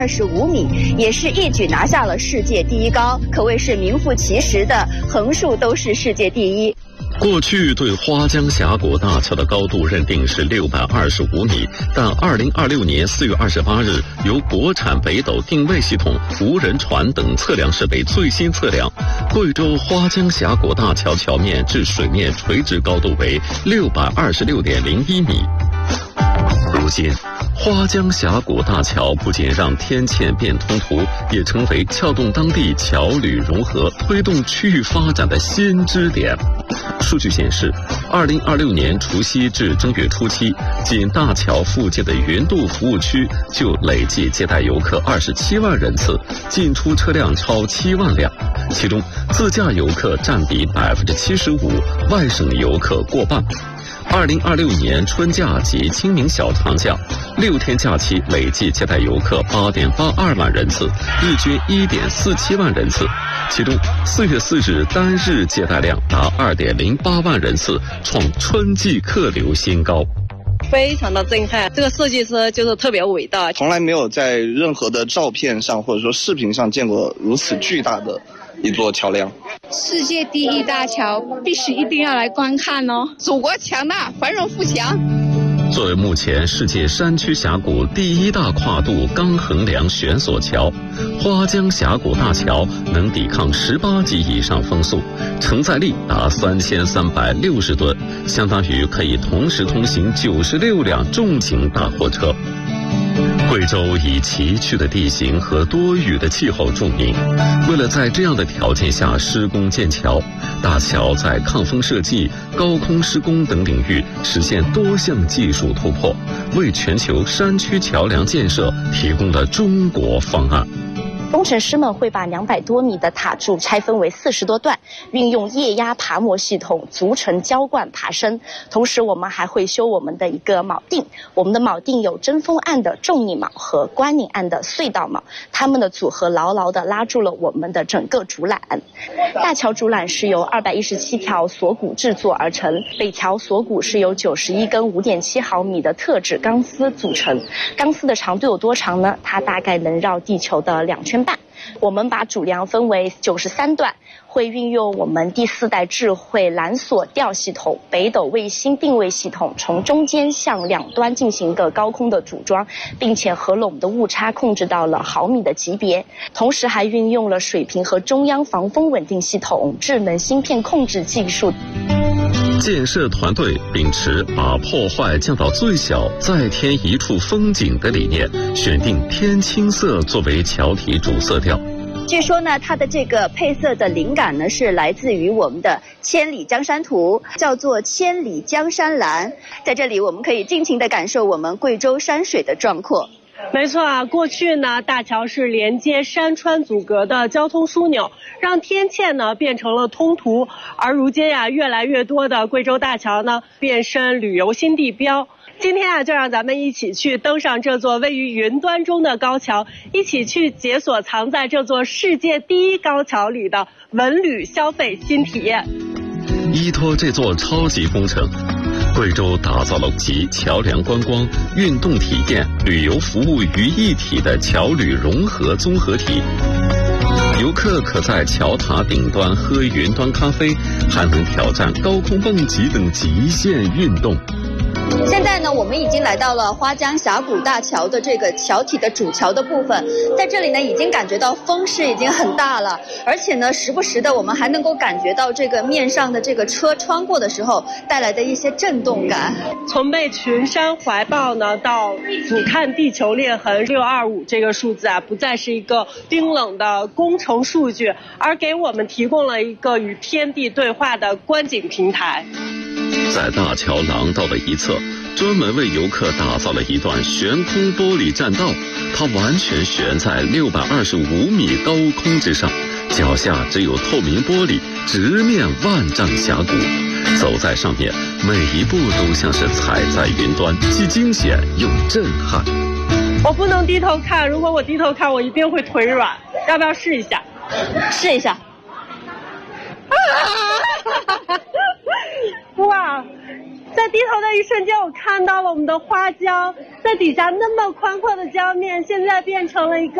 25米，也是一举拿下了世界第一高，可谓是名副其实的横竖都是世界第一。 过去对花江峡谷大桥的高度认定是625米，但2026年4月28日，由国产北斗定位系统、无人船等测量设备最新测量，贵州花江峡谷大桥桥面至水面垂直高度为626.01米。如今，花江峡谷大桥不仅让天堑变通途，也成为撬动当地桥旅融合、推动区域发展的新支点。数据显示，2026年除夕至正月初期，仅大桥附近的云渡服务区就累计接待游客27万人次，进出车辆超7万辆，其中自驾游客占比75%，外省游客过半。2026年春假及清明小长假6天假期累计接待游客8.82万人次，日均1.47万人次，其中4月4日单日接待量达2.08万人次，创春季客流新高。 非常的震撼，这个设计师就是特别伟大， 从来没有在任何的照片上或者说视频上见过如此巨大的一座桥梁。 世界第一大桥，必须一定要来观看哦！祖国强大，繁荣富强。 作为目前世界山区峡谷第一大跨度钢横梁悬索桥，花江峡谷大桥能抵抗18级以上风速，承载力达3360吨，相当于可以同时通行96辆重型大货车。贵州以崎岖的地形和多雨的气候著名，为了在这样的条件下施工建桥，大桥在抗风设计、高空施工等领域实现多项技术突破，为全球山区桥梁建设提供了中国方案。 工程师们会把200多米的塔柱拆分为40多段，运用液压爬模系统组成浇灌爬升。同时，我们还会修我们的一个铆钉。我们的铆钉有针锋案的重力铆和关拧案的隧道铆，它们的组合牢牢地拉住了我们的整个主缆。大桥主缆是由217条锁骨制作而成，北条锁骨是由91根5.7毫米的特制钢丝组成。钢丝的长度有多长呢？它大概能绕地球的2圈半。我们把主梁分为93段，会运用我们第4代智慧缆索吊系统、北斗卫星定位系统，从中间向两端进行一个高空的组装，并且和拢的误差控制到了毫米的级别。同时还运用了水平和中央防风稳定系统、智能芯片控制技术。 建设团队秉持把破坏降到最小，再添一处风景的理念，选定天青色作为桥体主色调。 据说呢，它的这个配色的灵感呢是来自于我们的千里江山图，叫做千里江山蓝。在这里我们可以尽情地感受我们贵州山水的壮阔。 没错啊，过去呢，大桥是连接山川阻隔的交通枢纽，让天堑呢变成了通途。而如今呀，越来越多的贵州大桥呢变身旅游新地标。今天啊，就让咱们一起去登上这座位于云端中的高桥，一起去解锁藏在这座世界第一高桥里的文旅消费新体验。 依托这座超级工程，贵州打造了集桥梁观光、运动体验、旅游服务于一体的桥旅融合综合体。游客可在桥塔顶端喝云端咖啡，还能挑战高空蹦极等极限运动。 现在呢，我们已经来到了花江峡谷大桥的这个桥体的主桥的部分，在这里呢，已经感觉到风势已经很大了，而且呢，时不时的我们还能够感觉到这个面上的这个车穿过的时候带来的一些震动感。 从被群山怀抱呢，到俯瞰地球裂痕625这个数字啊，不再是一个冰冷的工程数据，而给我们提供了一个与天地对话的观景平台。 在大桥廊道的一侧，专门为游客打造了一段悬空玻璃栈道，它完全悬在625米高空之上，脚下只有透明玻璃，直面万丈峡谷。走在上面，每一步都像是踩在云端，既惊险又震撼。 我不能低头看，如果我低头看，我一定会腿软。要不要试一下？ 试一下。 哇， 在低头的一瞬间，我看到了我们的花江，在底下那么宽阔的江面，现在变成了一个